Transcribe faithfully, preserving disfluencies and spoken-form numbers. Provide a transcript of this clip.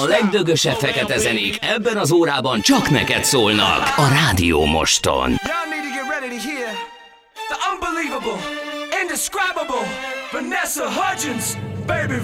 A legdögösebb fekete zenék ebben az órában csak neked szólnak a Rádió Moston. Y'all need to get ready to hear the unbelievable, indescribable Vanessa Hudgens, baby